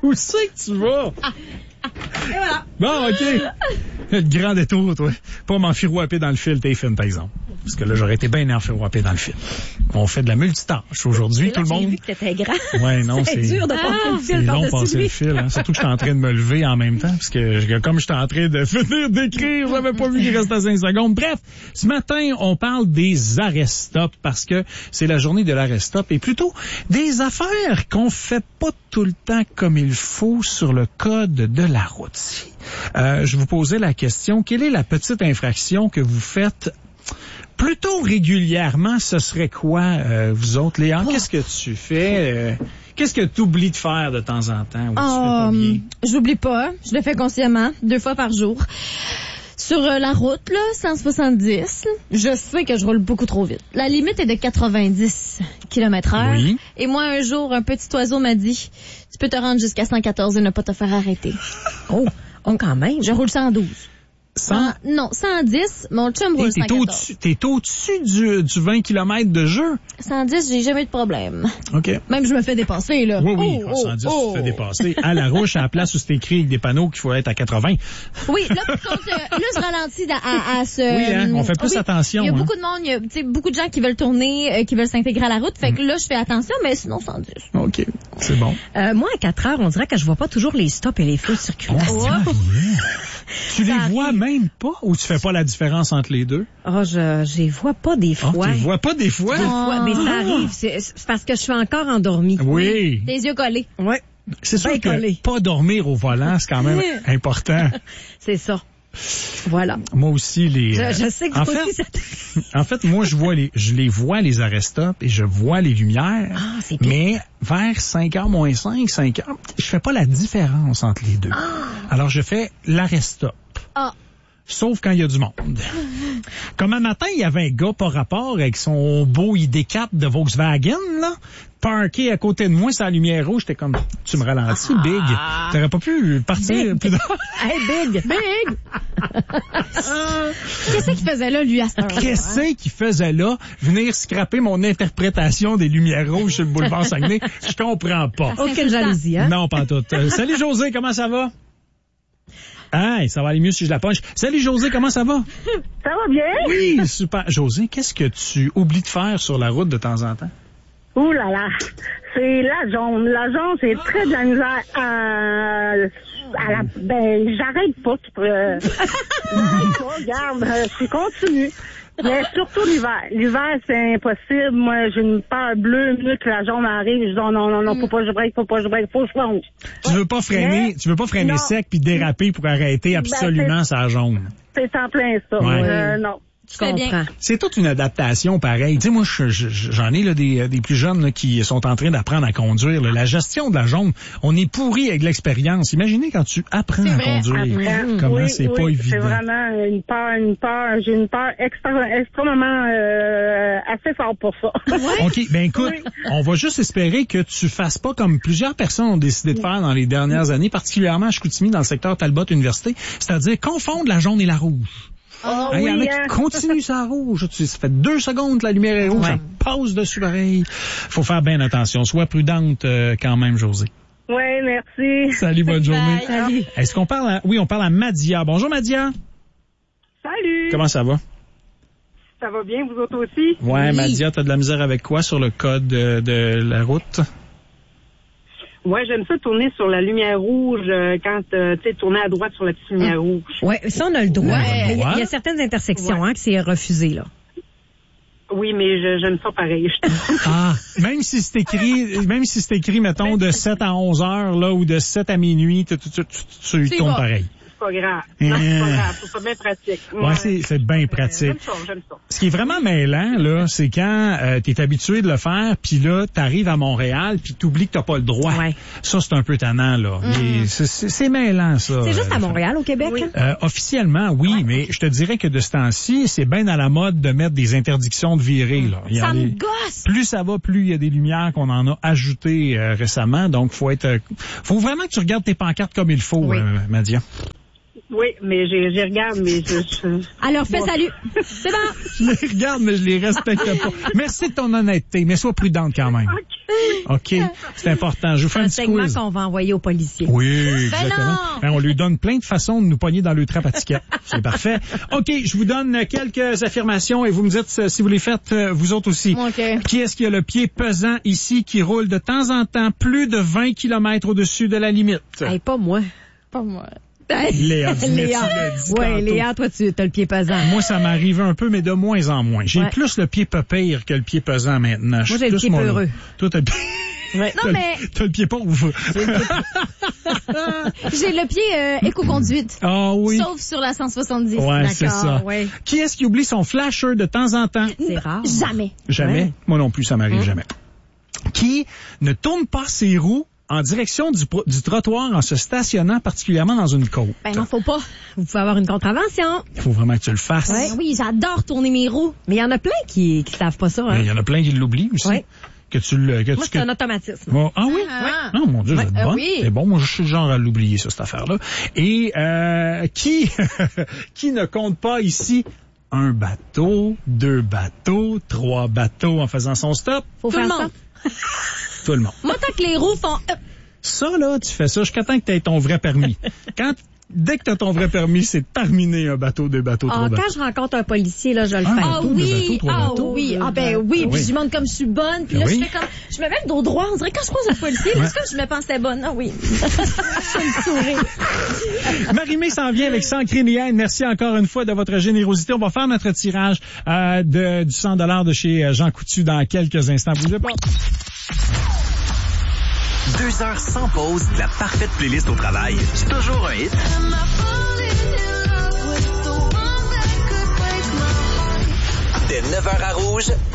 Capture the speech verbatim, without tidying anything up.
Où c'est que tu vas? Et voilà. Bon, OK. Le grand détour, toi. Pas m'enfirouaper dans le fil, t'es fine, par exemple. Parce que là, j'aurais été bien enfirouapé dans le fil. On fait de la multitâche aujourd'hui, tout le monde. J'ai vu que t'étais grand. Ouais, non, c'est... C'est dur de ah, passer le fil c'est long de par-dessus passer lui. le fil, hein. Surtout que j'étais en train de me lever en même temps. Parce que, comme j'étais en train de finir d'écrire, j'avais pas vu qu'il restait cinq secondes. Bref, ce matin, on parle des arrêt-stop parce que c'est la journée de l'arrêt-stop et plutôt des affaires qu'on fait pas tout le temps comme il faut sur le code de la route. Euh, je vous posais la question, quelle est la petite infraction que vous faites plutôt régulièrement? Ce serait quoi, euh, vous autres, Léa? Oh. Qu'est-ce que tu fais? Euh, qu'est-ce que tu oublies de faire de temps en temps? Ou tu oh, fais pas bien? J'oublie pas. Je le fais consciemment, deux fois par jour. Sur euh, la route, là, cent soixante-dix, je sais que je roule beaucoup trop vite. La limite est de quatre-vingt-dix kilomètres heure. Oui. Et moi, un jour, un petit oiseau m'a dit, tu peux te rendre jusqu'à cent quatorze et ne pas te faire arrêter. Oh, oh quand même. Je roule cent douze. cent... Non, cent dix, mon chum roule t'es cent quatorze. Au-dessus, t'es au-dessus du, du vingt kilomètres de jeu? cent dix, j'ai jamais eu de problème. OK. Même je me fais dépasser, là. Oui, oui, oh, cent dix, oh, tu te fais dépasser. À la rouche, à la place où c'est écrit avec des panneaux qu'il faut être à quatre-vingts. Oui, là, par contre, euh, là, je ralentis à, à, à ce... Oui, hein, on fait plus oui, attention. Il y a hein. beaucoup de monde, il y a tu sais, beaucoup de gens qui veulent tourner, euh, qui veulent s'intégrer à la route. Fait que là, je fais attention, mais sinon, cent dix. OK, c'est bon. Euh, moi, à quatre heures, on dirait que je vois pas toujours les stops et les feux de circulation. Oh, tu les Ça vois arrive. même pas ou tu fais pas la différence entre les deux? Oh, je, je les vois pas des Oh, fois. tu les vois pas des fois? Des fois, mais ça arrive. C'est, c'est parce que je suis encore endormie. Oui. Les yeux collés. Ouais. C'est sûr Ben que collé. pas dormir au volant, c'est quand même important. C'est ça. Voilà. Moi aussi, les... Je, je sais que en toi fait, aussi, ça En fait, moi, je vois les, je les vois, les arrêt-stop, et je vois les lumières. Ah, c'est pire. Mais vers cinq heures moins cinq, cinq heures, je fais pas la différence entre les deux. Ah. Alors, je fais l'arrêt-stop. Ah. Sauf quand il y a du monde. Comme un matin, il y avait un gars par rapport avec son beau I D quatre de Volkswagen, là, parké à côté de moi, sa lumière rouge. J'étais comme, tu me ralentis, Ah. Big. T'aurais pas pu partir Big. plus tard. Hey, Big! Big! Qu'est-ce qu'il faisait là, lui, à cette heure-là? Qu'est-ce qu'il faisait là? Venir scraper mon interprétation des lumières rouges sur le boulevard Saguenay? Je comprends pas. Aucune jalousie, hein? Non, pas tout. Euh, salut José, comment ça va? Ah, ça va aller mieux si je la punch. Salut José, comment ça va? Ça va bien? Oui, super. José, qu'est-ce que tu oublies de faire sur la route de temps en temps? Ouh là là, c'est la jaune. La jaune, c'est très de la misère à, à la... Ben, j'arrête pas. Euh, j'arrête pas, regarde, euh, je continue. Mais surtout l'hiver. L'hiver, c'est impossible. Moi, j'ai une peur bleue, mieux que la jaune arrive. Je dis non, non, non, non, faut pas que je break, faut pas que je break, faut que je fonce. Tu veux pas freiner, Mais, tu veux pas freiner non. sec puis déraper pour arrêter absolument Ben, sa jaune. C'est en plein ça. Ouais. Euh, non. Je fais bien. comprends. C'est toute une adaptation pareille. Tu sais, moi, je- je- j'en ai là, des, des plus jeunes là, qui sont en train d'apprendre à conduire. là. La gestion de la jaune, on est pourri avec l'expérience. Imaginez quand tu apprends C'est à vrai. conduire. Après, Comment oui, c'est oui, pas C'est évident. vraiment une peur, une peur. J'ai une peur extra, extrêmement euh, assez forte pour ça. OK, ben écoute, Oui. on va juste espérer que tu fasses pas comme plusieurs personnes ont décidé de faire dans les dernières années, particulièrement à Chicoutimi, dans le secteur Talbot Université, c'est-à-dire confondre la jaune et la rouge. Oh, Il y en a oui, qui hein. continuent ça rouge. Tu sais, ça fait deux secondes que la lumière est rouge, Ouais. ça passe dessus pareil. Faut faire bien attention. Sois prudente euh, quand même, José. Oui, merci. Salut, bonne journée. Salut. Est-ce qu'on parle à... Oui, on parle à Madia. Bonjour, Madia. Salut. Comment ça va? Ça va bien, vous autres aussi? Ouais, Madia, t'as de la misère avec quoi sur le code de, de la route? Ouais, j'aime ça tourner sur la lumière rouge euh, quand euh, tu sais tourner à droite sur la petite lumière rouge. Ouais, ça, on a le droit. Ouais, Il y, a, il y ouais. a certaines intersections, hein, que c'est refusé, là. Oui, mais je- j'aime ça pareil. Ah, même si c'est écrit, même si c'est écrit, mettons, de sept à onze heures, là, ou de sept à minuit, tu, tu, tu, tu, tu y C'est tournes bon. pareil. C'est pas grave. Non, c'est pas grave. C'est pas bien pratique. Ouais, c'est, c'est bien pratique. J'aime ça, j'aime ça. Ce qui est vraiment mêlant, là, c'est quand euh, t'es habitué de le faire, puis là, t'arrives à Montréal, puis t'oublies que t'as pas le droit. Ouais. Ça, c'est un peu tannant, là. Mais c'est, c'est, c'est mêlant, ça. C'est juste euh, à Montréal, au Québec? Oui. hein? Euh, officiellement, oui, mais je te dirais que de ce temps-ci, c'est bien à la mode de mettre des interdictions de virer, là. Il y a Ça me des- gosse! Plus ça va, plus il y a des lumières qu'on en a ajoutées euh, récemment. Donc, faut être, euh, faut vraiment que tu regardes tes pancartes comme il faut, Oui. euh, Madia. Oui, mais j'ai, j'ai regarde, mais je... je... Alors, fais salut. C'est bon. Je les regarde, mais je les respecte pas. Merci de ton honnêteté, mais sois prudente quand même. OK? C'est important. Je vous fais un, un petit segment quiz. qu'on va envoyer aux policiers. Oui, exactement. non. Ben, on lui donne plein de façons de nous pogner dans le trap à ticket. C'est parfait. OK, je vous donne quelques affirmations et vous me dites si vous les faites euh, vous autres aussi. OK. Qui est-ce qui a le pied pesant ici, qui roule de temps en temps plus de vingt kilomètres au-dessus de la limite? Hey, pas moi. Pas moi. Léa, dis-le, Léa. tu l'as dit Ouais, tantôt. Léa, toi, tu as le pied pesant. Moi, ça m'arrive un peu, mais de moins en moins. J'ai Ouais. plus le pied pas pire que le pied pesant maintenant. Je Moi, suis j'ai le plus pied mon- peureux. Toi, t'as le pied... Ouais. Non, mais T'as le pied pauvre. j'ai le pied euh, éco-conduite. Ah oui. Sauf sur la cent soixante-dix. Ouais, c'est ça. ouais. Qui est-ce qui oublie son flasher de temps en temps? C'est rare. Jamais. Jamais. Ouais. Moi non plus, ça m'arrive Hum. jamais. Qui ne tourne pas ses roues en direction du, pro- du trottoir en se stationnant particulièrement dans une côte? Ben non, faut pas. Vous pouvez avoir une contravention. Il faut vraiment que tu le fasses. Ben oui, j'adore tourner mes roues. Mais il y en a plein qui qui savent pas ça. Mais Hein. il y en a plein qui l'oublient aussi. Ouais. Que tu le... Que Moi, tu, c'est que- un automatisme. Oh, ah oui? Ah. Oh mon Dieu, vous êtes euh, bonne. oui. C'est bon, moi je suis le genre à l'oublier, ça, cette affaire-là. Et euh, qui qui ne compte pas ici un bateau, deux bateaux, trois bateaux en faisant son stop? Faut Tout faire le ça. monde. Tout le monde. Moi, tant que les roues font... euh, Ça, là, tu fais ça jusqu'à temps que tu aies ton vrai permis. Quand Dès que tu as ton vrai permis, c'est terminé un bateau, deux bateaux, trois Ah, bateaux. quand je rencontre un policier, là, je le Ah, fais. Ah bateau, deux oui, bateaux, trois ah bateaux. oui, ah ben oui, Ah puis oui. je montre comme je suis bonne, puis Ah là oui. je fais comme, je me mets le dos droit, on dirait que quand je croise un policier, là, c'est comme je me pensais bonne, ah oui. Je me sourire. Marie-Mé s'en vient avec cent créniennes. Merci encore une fois de votre générosité. On va faire notre tirage euh, de, du cent dollars de chez euh, Jean Coutu dans quelques instants. Bougez pas. Deux heures sans pause, la parfaite playlist au travail. C'est toujours un hit. Dès neuf heures à Rouge,